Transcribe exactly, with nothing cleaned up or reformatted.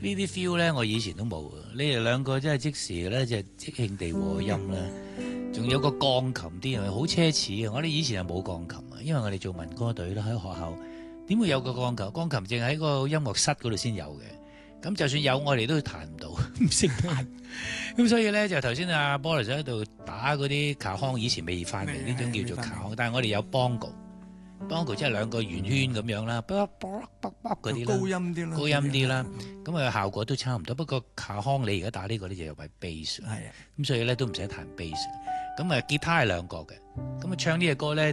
呢啲 feel 咧，我以前都冇。你哋兩個真係即時咧，就即興地和音啦。仲有個鋼琴啲啊，好奢侈啊！我哋以前係冇鋼琴啊，因為我哋做民歌隊啦，喺學校點會有個鋼琴？鋼琴淨喺個音樂室嗰度先有嘅。咁就算有，我哋都彈唔到，唔識彈。咁所以咧，就頭先阿波羅就喺度打嗰啲卡康，以前未發明呢種叫做卡康，但係我哋有 bongo。bongo 即係兩個圓圈咁樣啦，卜卜卜卜嗰啲啦， 高音啲啦， 高音啲啦，咁啊效果都差唔多。不過卡康你而家打呢個咧就有埋 bass， 係啊， 咁所以咧都唔使彈 bass。咁啊吉他係兩個嘅，咁啊唱呢隻歌咧。